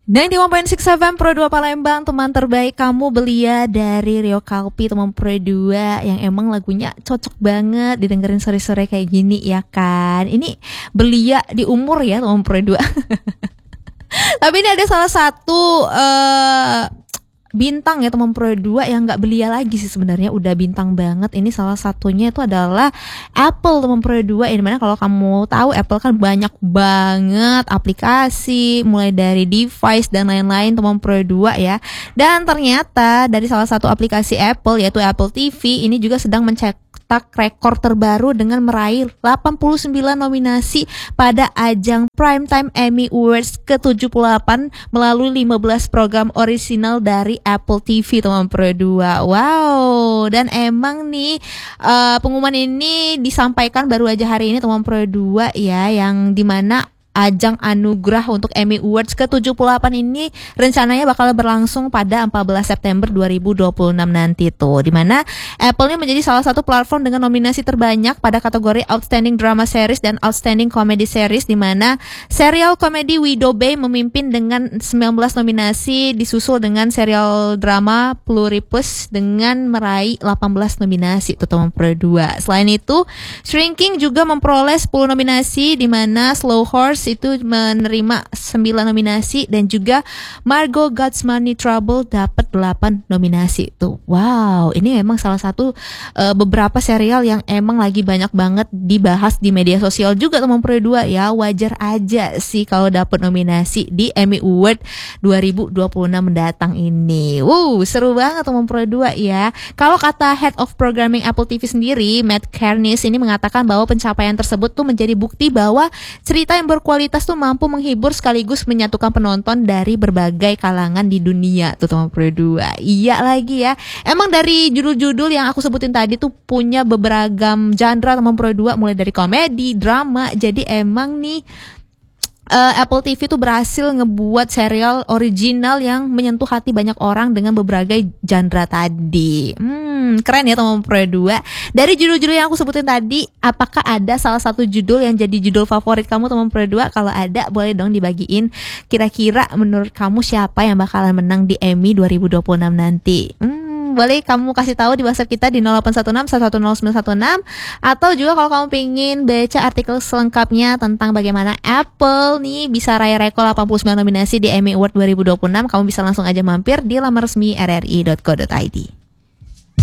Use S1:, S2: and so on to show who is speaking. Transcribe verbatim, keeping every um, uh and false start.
S1: sembilan puluh lima koma enam F M Pro dua Palembang, teman terbaik kamu Belia dari Rio Kalpi, teman Pro dua yang emang lagunya cocok banget didengerin sore-sore kayak gini ya kan. Ini Belia di umur ya teman Pro dua. Tapi ini ada salah satu uh, bintang ya teman Pro dua yang gak belia lagi sih sebenarnya, udah bintang banget. Ini salah satunya itu adalah Apple teman Pro dua. Yang dimana kalau kamu tahu Apple kan banyak banget aplikasi mulai dari device dan lain-lain teman Pro dua ya. Dan ternyata dari salah satu aplikasi Apple yaitu Apple T V ini juga sedang mencetak rekor terbaru dengan meraih delapan puluh sembilan nominasi pada ajang Primetime Emmy Awards ke tujuh puluh delapan melalui lima belas program orisinal dari Apple T V teman Pro dua. Wow, dan emang nih uh, pengumuman ini disampaikan baru aja hari ini teman Pro dua ya, yang dimana ajang anugerah untuk Emmy Awards ke tujuh puluh delapan ini rencananya bakal berlangsung pada empat belas September dua ribu dua puluh enam nanti tuh, dimana Apple ini menjadi salah satu platform dengan nominasi terbanyak pada kategori Outstanding Drama Series dan Outstanding Comedy Series, dimana serial komedi Widow Bay memimpin dengan sembilan belas nominasi, disusul dengan serial drama Pluribus dengan meraih delapan belas nominasi tuh teman Pro dua. Selain itu, Shrinking juga memperoleh sepuluh nominasi, dimana Slow Horse itu menerima sembilan nominasi dan juga Margot God's Money Trouble dapat delapan nominasi tuh. Wow, ini memang salah satu uh, beberapa serial yang emang lagi banyak banget dibahas di media sosial juga teman Pro dua ya. Wajar aja sih kalau dapat nominasi di Emmy Award dua ribu dua puluh enam mendatang ini. Wow, seru banget teman Pro dua ya. Kalau kata Head of Programming Apple T V sendiri, Matt Kernis ini mengatakan bahwa pencapaian tersebut tuh menjadi bukti bahwa cerita yang berkualitas kualitas tuh mampu menghibur sekaligus menyatukan penonton dari berbagai kalangan di dunia tuh teman Pro dua. Iya lagi ya. Emang dari judul-judul yang aku sebutin tadi tuh punya beberapa genre teman Pro dua, mulai dari komedi, drama. Jadi emang nih Uh, Apple T V tuh berhasil ngebuat serial original yang menyentuh hati banyak orang dengan beberapa genre tadi. Hmm, keren ya teman Pro dua. Dari judul-judul yang aku sebutin tadi, apakah ada salah satu judul yang jadi judul favorit kamu teman Pro dua? Kalau ada, boleh dong dibagiin. Kira-kira menurut kamu siapa yang bakalan menang di Emmy dua ribu dua puluh enam nanti? Hmm, boleh kamu kasih tahu di WhatsApp kita di nol delapan satu enam satu satu nol sembilan satu enam, atau juga kalau kamu pengen baca artikel selengkapnya tentang bagaimana Apple nih bisa raih rekor delapan puluh sembilan nominasi di Emmy Award dua ribu dua puluh enam, kamu bisa langsung aja mampir di laman resmi r r i dot co dot i d.